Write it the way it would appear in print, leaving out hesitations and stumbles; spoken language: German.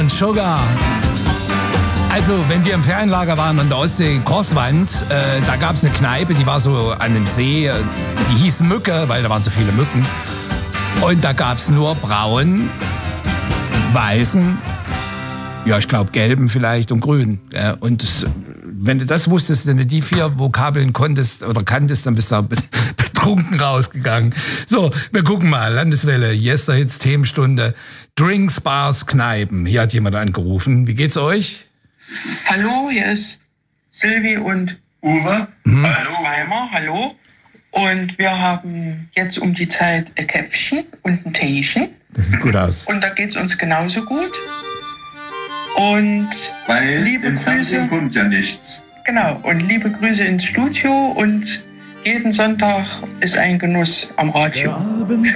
and Sugar. Also, wenn wir im Ferienlager waren an der Ostsee, Korswand, da gab es eine Kneipe, die war so an dem See, die hieß Mücke, weil da waren so viele Mücken. Und da gab es nur braunen, weißen, ja, ich glaube gelben vielleicht und grün. Und das, wenn du das wusstest, wenn du die 4 Vokabeln konntest oder kanntest, dann bist du betrunken rausgegangen. So, wir gucken mal, Landeswelle, Yesterhits, Themenstunde, Drinks, Bars, Kneipen. Hier hat jemand angerufen. Wie geht's euch? Hallo, hier ist Silvi und Uwe. Hallo. Weimar, hallo. Und wir haben jetzt um die Zeit ein Käffchen und ein Teechen. Das sieht gut aus. Und da geht's uns genauso gut. Und Weil liebe im Grüße. Fernsehen kommt ja nichts. Genau, und liebe Grüße ins Studio und jeden Sonntag ist ein Genuss am Radio. Der Abend